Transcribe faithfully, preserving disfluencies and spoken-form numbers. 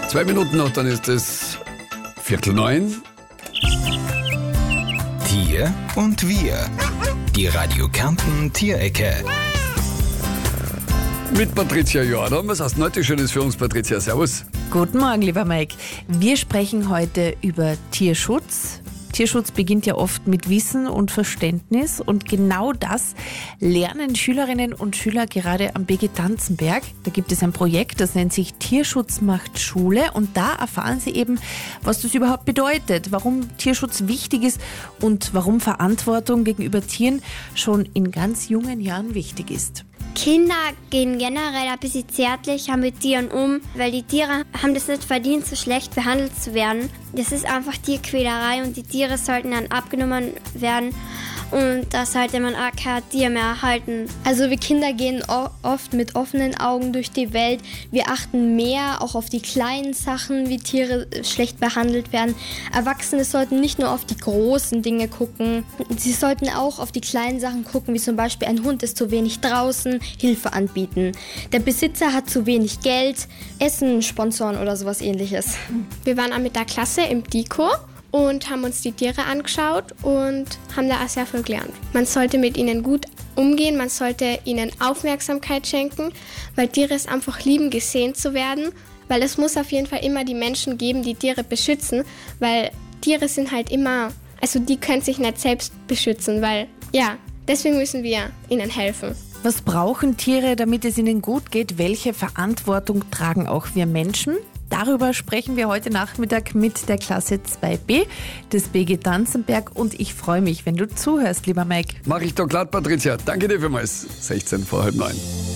Zwei Minuten noch, dann ist es Viertel neun. Tier und wir. Die Radio Kärnten Tierecke. Mit Patricia Jordan. Was hast du heute Schönes für uns, Patricia? Servus. Guten Morgen, lieber Mike. Wir sprechen heute über Tierschutz. Tierschutz beginnt ja oft mit Wissen und Verständnis und genau das lernen Schülerinnen und Schüler gerade am B G Tanzenberg. Da gibt es ein Projekt, das nennt sich Tierschutz macht Schule und da erfahren sie eben, was das überhaupt bedeutet, warum Tierschutz wichtig ist und warum Verantwortung gegenüber Tieren schon in ganz jungen Jahren wichtig ist. Kinder gehen generell ein bisschen zärtlicher mit Tieren um, weil die Tiere haben das nicht verdient, so schlecht behandelt zu werden. Das ist einfach Tierquälerei und die Tiere sollten dann abgenommen werden und da sollte man auch kein Tier mehr erhalten. Also wir Kinder gehen oft mit offenen Augen durch die Welt. Wir achten mehr auch auf die kleinen Sachen, wie Tiere schlecht behandelt werden. Erwachsene sollten nicht nur auf die großen Dinge gucken. Sie sollten auch auf die kleinen Sachen gucken, wie zum Beispiel ein Hund ist zu wenig draußen, Hilfe anbieten. Der Besitzer hat zu wenig Geld, Essen sponsoren oder sowas ähnliches. Wir waren auch mit der Klasse im Diko und haben uns die Tiere angeschaut und haben da auch sehr viel gelernt. Man sollte mit ihnen gut umgehen, man sollte ihnen Aufmerksamkeit schenken, weil Tiere es einfach lieben, gesehen zu werden, weil es muss auf jeden Fall immer die Menschen geben, die Tiere beschützen, weil Tiere sind halt immer, also die können sich nicht selbst beschützen, weil ja, deswegen müssen wir ihnen helfen. Was brauchen Tiere, damit es ihnen gut geht? Welche Verantwortung tragen auch wir Menschen? Darüber sprechen wir heute Nachmittag mit der Klasse zwei b des B G Tanzenberg und ich freue mich, wenn du zuhörst, lieber Mike. Mach ich doch glatt, Patricia. Danke dir vielmals. sechzehn vor halb neun.